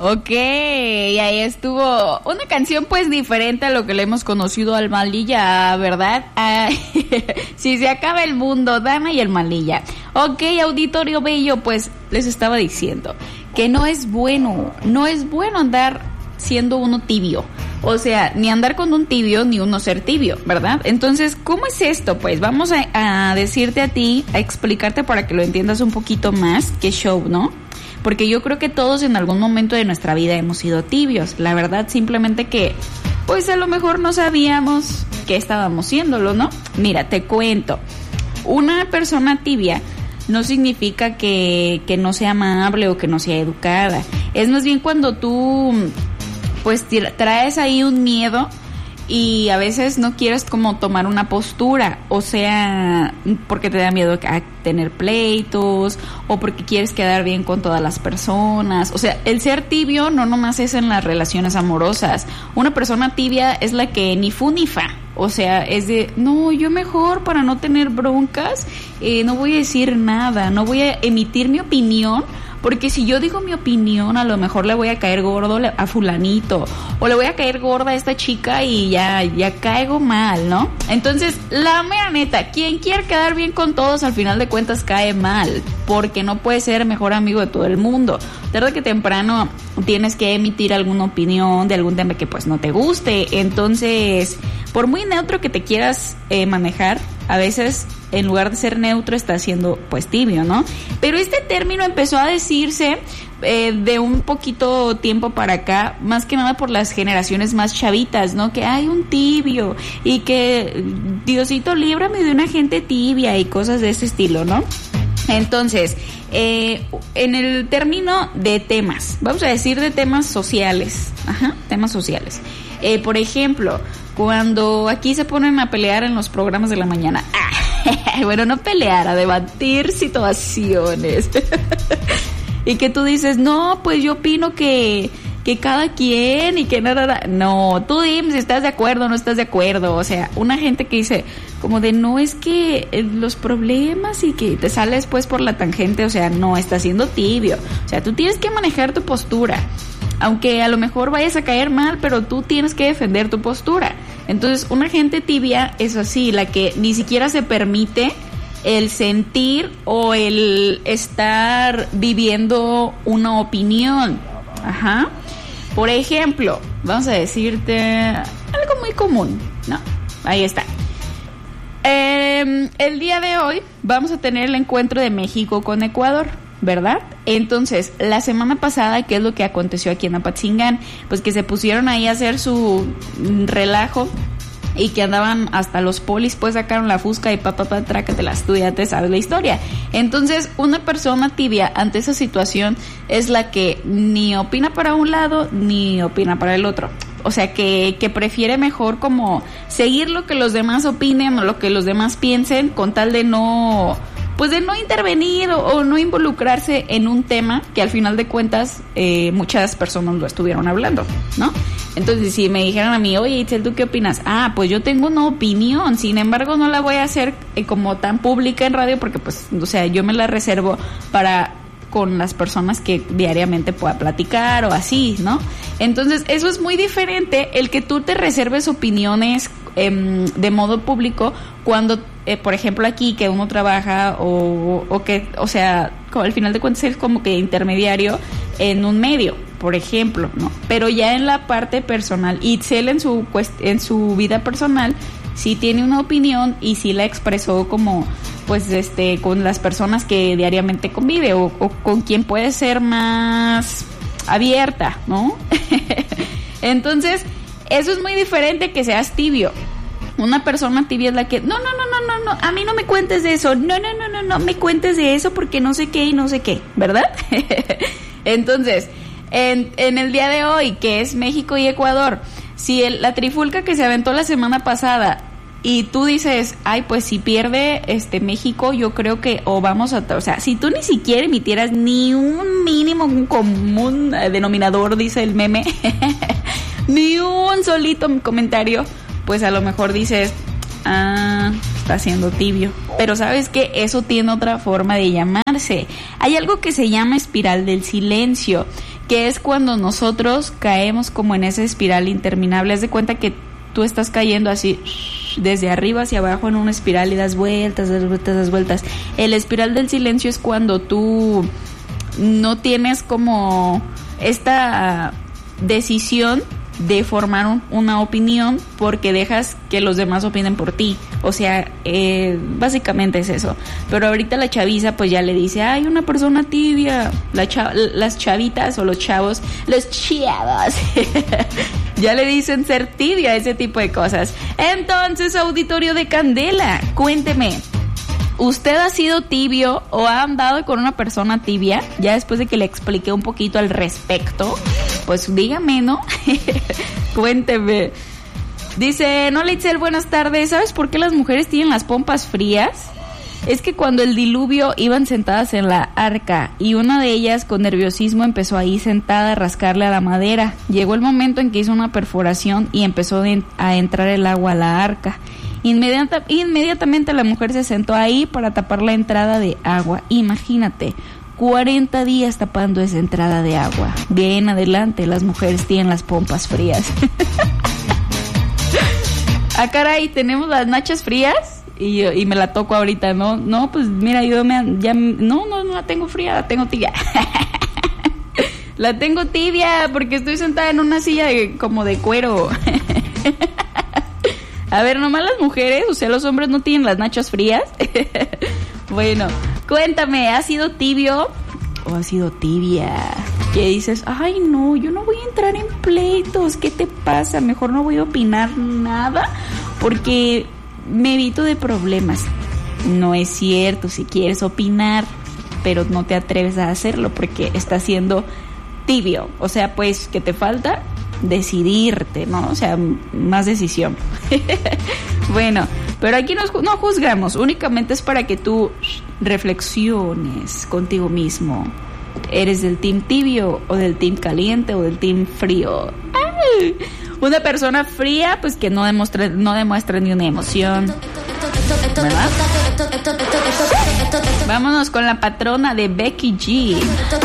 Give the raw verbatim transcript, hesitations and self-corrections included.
Ok, y ahí estuvo una canción pues diferente a lo que le hemos conocido al Malilla, ¿verdad? Ah, si se acaba el mundo, Dana y el Malilla. Ok, auditorio bello, pues les estaba diciendo que no es bueno, no es bueno andar siendo uno tibio. O sea, ni andar con un tibio, ni uno ser tibio, ¿verdad? Entonces, ¿cómo es esto? Pues vamos a, a decirte a ti, a explicarte para que lo entiendas un poquito más, qué show, ¿no? Porque yo creo que todos en algún momento de nuestra vida hemos sido tibios. La verdad, simplemente que, pues a lo mejor no sabíamos que estábamos siéndolo, ¿no? Mira, te cuento. Una persona tibia no significa que, que no sea amable o que no sea educada. Es más bien cuando tú, pues, traes ahí un miedo y a veces no quieres como tomar una postura, o sea, porque te da miedo a tener pleitos o porque quieres quedar bien con todas las personas. O sea, el ser tibio no nomás es en las relaciones amorosas. Una persona tibia es la que ni fu ni fa. O sea, es de, no, yo mejor para no tener broncas, eh, no voy a decir nada, no voy a emitir mi opinión, porque si yo digo mi opinión, a lo mejor le voy a caer gordo a fulanito, o le voy a caer gorda a esta chica y ya, ya caigo mal, ¿no? Entonces, la mera neta, quien quiere quedar bien con todos, al final de cuentas cae mal, porque no puede ser mejor amigo de todo el mundo. Tarde que temprano tienes que emitir alguna opinión de algún tema que pues no te guste. Entonces, por muy neutro que te quieras eh, manejar, a veces en lugar de ser neutro estás siendo pues tibio, ¿no? Pero este término empezó a decirse eh, de un poquito tiempo para acá, más que nada por las generaciones más chavitas, ¿no? Que hay un tibio y que Diosito líbrame de una gente tibia y cosas de ese estilo, ¿no? Entonces, eh, en el término de temas, vamos a decir de temas sociales, ajá, temas sociales. Eh, por ejemplo, cuando aquí se ponen a pelear en los programas de la mañana, ah, bueno, no pelear, a debatir situaciones. Y que tú dices, no, pues yo opino que, que cada quien y que nada, nada. No, tú dime si estás de acuerdo o no estás de acuerdo. O sea, una gente que dice como de no, es que los problemas y que te sales pues por la tangente, o sea, no, estás siendo tibio. O sea, tú tienes que manejar tu postura. Aunque a lo mejor vayas a caer mal, pero tú tienes que defender tu postura. Entonces, una gente tibia es así, la que ni siquiera se permite el sentir o el estar viviendo una opinión. Ajá. Por ejemplo, vamos a decirte algo muy común, ¿no? Ahí está. Eh, el día de hoy vamos a tener el encuentro de México con Ecuador, ¿verdad? Entonces, la semana pasada, ¿qué es lo que aconteció aquí en Apatzingán? Pues que se pusieron ahí a hacer su relajo y que andaban hasta los polis, pues sacaron la fusca y papá, papá, trácatelas, tú ya te sabes la historia. Entonces, una persona tibia ante esa situación es la que ni opina para un lado ni opina para el otro. O sea, que, que prefiere mejor como seguir lo que los demás opinen o lo que los demás piensen con tal de no... pues de no intervenir o, o no involucrarse en un tema que al final de cuentas eh, muchas personas lo estuvieron hablando, ¿no? Entonces, si me dijeran a mí, oye, Itzel, ¿tú qué opinas? Ah, pues yo tengo una opinión, sin embargo no la voy a hacer eh, como tan pública en radio porque, pues, o sea, yo me la reservo para con las personas que diariamente pueda platicar o así, ¿no? Entonces, eso es muy diferente, el que tú te reserves opiniones eh, de modo público cuando, eh, por ejemplo, aquí que uno trabaja o, o que, o sea, al final de cuentas es como que intermediario en un medio, por ejemplo, ¿no? Pero ya en la parte personal, Itzel en su, en su vida personal sí tiene una opinión y sí la expresó como pues este con las personas que diariamente convive o, o con quien puede ser más abierta, ¿no? Entonces, eso es muy diferente que seas tibio. Una persona tibia es la que, no, no, no, no, no, no, a mí no me cuentes de eso, no, no, no, no, no me cuentes de eso porque no sé qué y no sé qué, ¿verdad? Entonces, en, en el día de hoy, que es México y Ecuador, si el, la trifulca que se aventó la semana pasada y tú dices, ay, pues si pierde este México, yo creo que, o vamos a, o sea, si tú ni siquiera emitieras ni un mínimo, un común denominador, dice el meme, ni un solito comentario, pues a lo mejor dices, ah, está siendo tibio. Pero ¿sabes qué? Eso tiene otra forma de llamarse. Hay algo que se llama espiral del silencio, que es cuando nosotros caemos como en esa espiral interminable. Haz de cuenta que tú estás cayendo así desde arriba hacia abajo en una espiral y das vueltas, das vueltas, das vueltas. El espiral del silencio es cuando tú no tienes como esta decisión de formar un, una opinión porque dejas que los demás opinen por ti. O sea, eh, básicamente es eso. Pero ahorita la chaviza pues ya le dice, ay, una persona tibia. La cha- las chavitas o los chavos, los chavos ya le dicen ser tibia, ese tipo de cosas. Entonces, auditorio de Candela, cuénteme, ¿usted ha sido tibio o ha andado con una persona tibia? Ya después de que le expliqué un poquito al respecto, pues dígame, ¿no? Cuénteme. Dice, no, Litzel, buenas tardes. ¿Sabes por qué las mujeres tienen las pompas frías? Es que cuando el diluvio iban sentadas en la arca y una de ellas con nerviosismo empezó ahí sentada a rascarle a la madera. Llegó el momento en que hizo una perforación y empezó de, a entrar el agua a la arca. Inmediata, inmediatamente la mujer se sentó ahí para tapar la entrada de agua. Imagínate, cuarenta días tapando esa entrada de agua. De ahí en adelante las mujeres tienen las pompas frías. Ah, caray, tenemos las nachas frías y, yo, y me la toco ahorita, ¿no? No, pues mira, yo me, ya, no, no, no la tengo fría, la tengo tibia. La tengo tibia porque estoy sentada en una silla de, como de cuero. A ver, nomás las mujeres, o sea, los hombres no tienen las nachas frías. Bueno, cuéntame, ¿has sido tibio o has sido tibia? Que dices, ay no, yo no voy a entrar en pleitos, ¿qué te pasa? Mejor no voy a opinar nada porque me evito de problemas. No es cierto, si quieres opinar, pero no te atreves a hacerlo porque estás siendo tibio. O sea, pues, ¿qué te falta? Decidirte, ¿no? O sea, más decisión. Bueno, pero aquí nos, no juzgamos, únicamente es para que tú reflexiones contigo mismo. ¿Eres del team tibio o del team caliente o del team frío? ¡Ay! Una persona fría, pues que no demuestra, no demuestra ni una emoción, ¿verdad? Vámonos con la patrona de Becky G.